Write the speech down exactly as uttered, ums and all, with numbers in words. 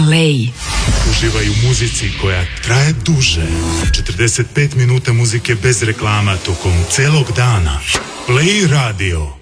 Play. Uživaj u muzici koja traje duže. četrdeset pet minuta muzike bez reklama tokom celog dana. Play Radio.